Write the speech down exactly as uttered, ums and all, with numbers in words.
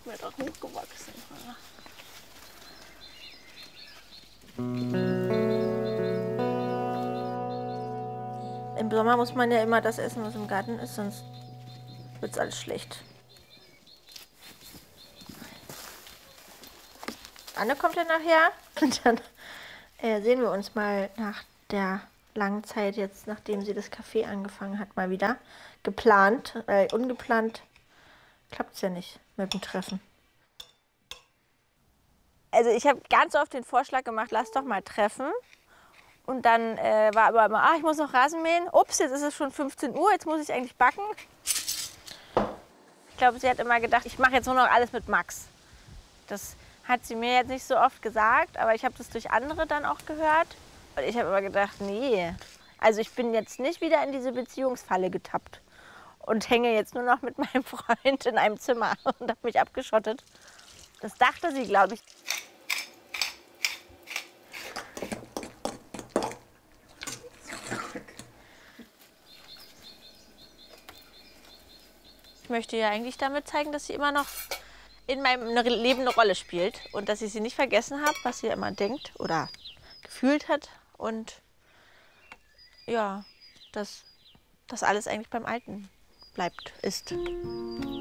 nicht mehr da hochgewachsen. Im Sommer muss man ja immer das essen, was im Garten ist, sonst wird es alles schlecht. Anne kommt ja nachher und dann äh, sehen wir uns mal nach der langen Zeit jetzt, nachdem sie das Café angefangen hat, mal wieder. Geplant, weil äh, ungeplant klappt es ja nicht mit dem Treffen. Also ich habe ganz oft den Vorschlag gemacht, lass doch mal treffen. Und dann äh, war aber immer, ah, ich muss noch Rasen mähen. Ups, jetzt ist es schon fünfzehn Uhr, jetzt muss ich eigentlich backen. Ich glaube, sie hat immer gedacht, ich mache jetzt nur noch alles mit Max. Das hat sie mir jetzt nicht so oft gesagt, aber ich habe das durch andere dann auch gehört. Und ich habe immer gedacht, nee, also ich bin jetzt nicht wieder in diese Beziehungsfalle getappt und hänge jetzt nur noch mit meinem Freund in einem Zimmer und habe mich abgeschottet. Das dachte sie, glaube ich. Ich möchte ja eigentlich damit zeigen, dass sie immer noch in meinem Leben eine Rolle spielt und dass ich sie nicht vergessen habe, was sie immer denkt oder gefühlt hat und ja, dass das alles eigentlich beim Alten bleibt, ist.